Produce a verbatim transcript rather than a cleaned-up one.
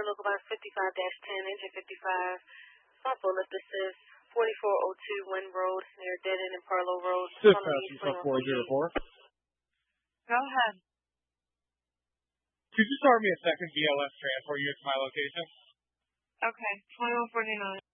local box fifty-five dash ten, engine fifty-five. Stop bullet. This is forty-four oh two Wind Road near Dead End and Parlow Road. Dispatch four zero four. Go ahead. Could you start me a second B L S transport unit to my location? Okay, twenty-one forty-nine.